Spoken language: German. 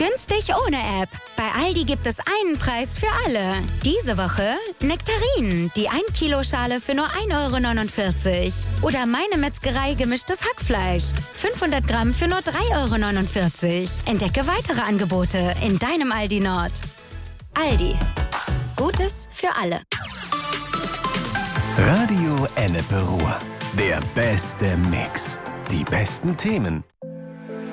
Günstig ohne App. Bei Aldi gibt es einen Preis für alle. Diese Woche Nektarinen, die 1 Kilo Schale für nur 1,49 € Oder Meine Metzgerei gemischtes Hackfleisch. 500 Gramm für nur 3,49 €. Entdecke weitere Angebote in deinem Aldi Nord. Aldi. Gutes für alle. Radio Ennepe Ruhr. Der beste Mix. Die besten Themen,